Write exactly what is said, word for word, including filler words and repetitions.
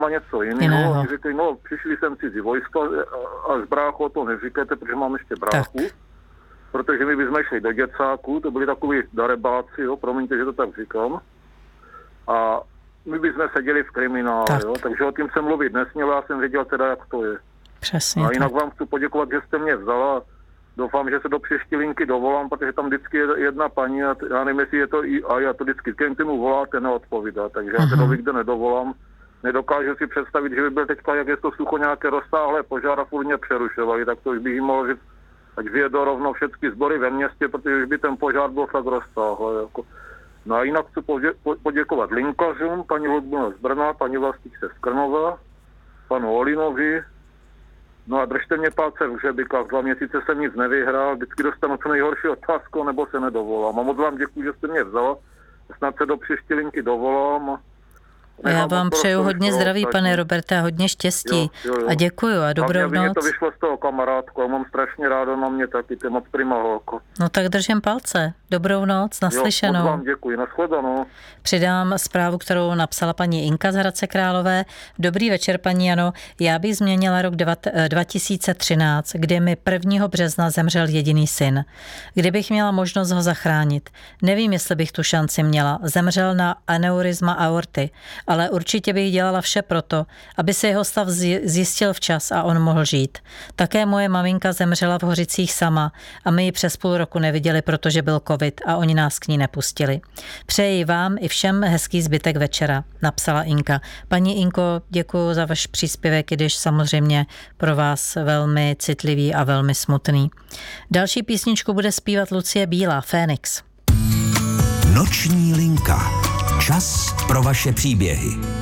má něco jiného. jiného. Oni říkají, no, přišli jsem cizí vojsko a s bráchou to neříkáte, protože mám ještě bráchu. Tak. Protože my bychom šli do děcáku, to byli takový darebáci, jo, promiňte, že to tak říkám. A my bychom seděli v kriminále, tak. Jo, takže o tím jsem mluvit nesměl, já jsem věděl teda, jak to je. Přesně. A jinak tak. vám chci poděkovat, že jste mě vzala. Doufám, že se do příští linky dovolám, protože tam vždycky je jedna paní a já nevím, jestli je to i a já to vždycky, když mu voláte, neodpovídá, takže uh-huh. já se do nikde nedovolám. Nedokážu si představit, že by byl teďka, jak je to sucho, nějaké rozsáhlé požár a furt mě přerušovali, tak to už bych jim mohl říct, ať vyjedou rovnou všechny sbory ve městě, protože už by ten požár byl fakt rozsáhlý. Jako. No a jinak chci podě- poděkovat linkařům, paní Ludmila z Brna, paní Vlastičce z Krnova, panu Olinovi. No a držte mě palce v hřebikách, dva měsíce jsem nic nevyhrál, vždycky dostanu co nejhorší otázku, nebo se nedovolám. A moc vám děkuji, že jste mě vzala, snad se do příští linky dovolám. A já vám přeju hodně zdraví, pane Roberte, a hodně štěstí. Jo, jo, jo. A děkuju a dobrou noc. Mě to vyšlo z toho kamarádku a mám strašně rádo na mě taky, ty moc prima holko. No tak držím palce. Dobrou noc, naslyšenou. Jo, moc vám děkuji, nashledanou. Přidám zprávu, kterou napsala paní Inka z Hradce Králové. Dobrý večer, paní Jano. Já bych změnila rok dva tisíce třináct, kdy mi prvního března zemřel jediný syn. Kdybych měla možnost ho zachránit. Nevím, jestli bych tu šanci měla. Zemřel na aneurisma aorty. Ale určitě bych dělala vše proto, aby se jeho stav zjistil včas a on mohl žít. Také moje maminka zemřela v Hořicích sama a my ji přes půl roku neviděli, protože byl covid a oni nás k ní nepustili. Přeji vám i všem hezký zbytek večera, napsala Inka. Paní Inko, děkuji za váš příspěvek, i když samozřejmě pro vás velmi citlivý a velmi smutný. Další písničku bude zpívat Lucie Bílá, Fénix. Noční linka. Čas pro vaše příběhy.